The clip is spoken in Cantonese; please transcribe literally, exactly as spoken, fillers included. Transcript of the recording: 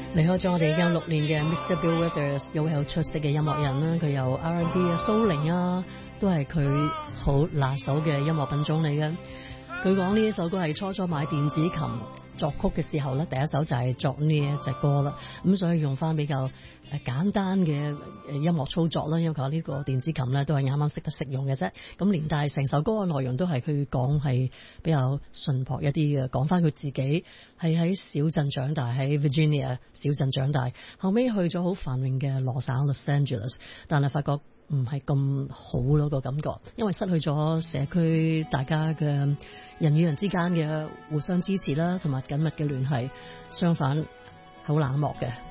離開咗我哋已經六年嘅 Mister Bill Withers， 有位好出色嘅音樂人啦，佢有 R and B 啊、蘇寧啊，都係佢好拿手嘅音樂品種嚟嘅。佢講呢一首歌係初初買電子琴作曲嘅時候咧，第一首就係作呢一隻歌啦。咁所以用翻比較誒簡單嘅音樂操作啦，因為佢呢個電子琴咧都係啱啱識得識用嘅啫。咁連帶成首歌嘅內容都係佢講係比較淳樸一啲嘅，講翻佢自己係喺小鎮長大，喺 Virginia 小鎮長大，後尾去咗好繁榮嘅羅省 Los Angeles， 但係發覺唔係咁好咯個感覺，因為失去咗社區大家嘅人與人之間嘅互相支持啦，同埋緊密嘅聯繫，相反好冷漠嘅。